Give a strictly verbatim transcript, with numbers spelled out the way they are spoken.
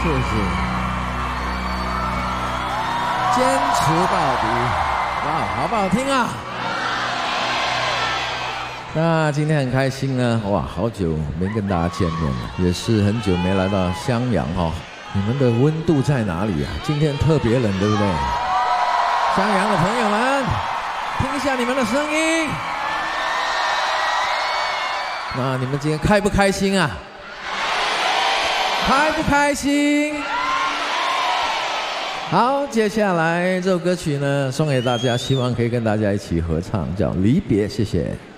谢谢，坚持到底，哇，好不好听啊？那今天很开心呢，哇，好久没跟大家见面了，也是很久没来到襄阳哈、哦。你们的温度在哪里啊？今天特别冷，对不对？襄阳的朋友们，听一下你们的声音。那你们今天开不开心啊？开不开心？好，接下来这首歌曲呢，送给大家，希望可以跟大家一起合唱，叫《离别》，谢谢。